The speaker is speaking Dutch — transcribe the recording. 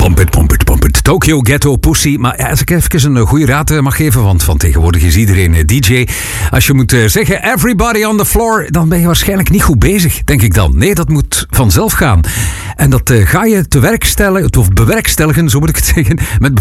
Pump it. Tokyo Ghetto Pussy. Maar ja, als ik even een goede raad mag geven, want van tegenwoordig is iedereen DJ. Als je moet zeggen everybody on the floor, dan ben je waarschijnlijk niet goed bezig, denk ik dan. Nee, dat moet vanzelf gaan. En dat ga je te werk stellen, of bewerkstelligen, zo moet ik het zeggen, met